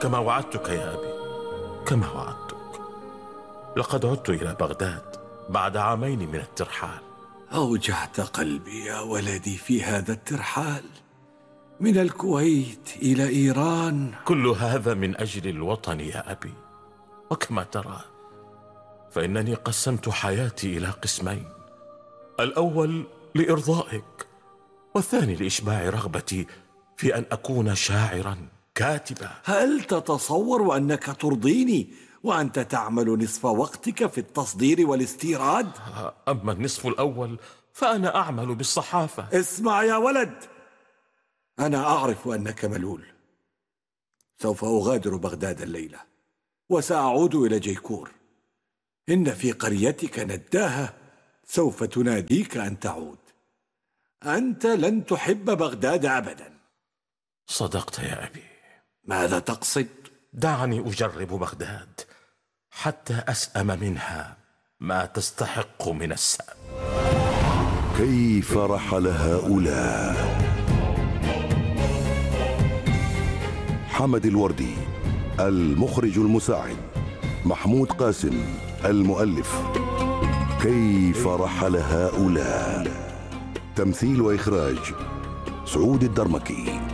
كما وعدتك يا أبي، كما وعدتك. لقد عدت إلى بغداد بعد عامين من الترحال. أوجعت قلبي يا ولدي في هذا الترحال من الكويت إلى إيران. كل هذا من أجل الوطن يا أبي، وكما ترى فإنني قسمت حياتي إلى قسمين: الأول لإرضائك، والثاني لإشباع رغبتي في أن أكون شاعرا كاتبا. هل تتصور أنك ترضيني وأنت تعمل نصف وقتك في التصدير والاستيراد؟ أما النصف الأول فأنا أعمل بالصحافة. اسمع يا ولد، أنا أعرف أنك ملول. سوف أغادر بغداد الليلة وسأعود إلى جيكور. إن في قريتك نداهة سوف تناديك أن تعود. أنت لن تحب بغداد أبدا. صدقت يا أبي. ماذا تقصد؟ دعني أجرب بغداد حتى أسأم منها ما تستحق من السأم. كيف رحل هؤلاء؟ حمد الوردي المخرج المساعد، محمود قاسم المؤلف. كيف رحل هؤلاء؟ تمثيل وإخراج سعود الدرمكي.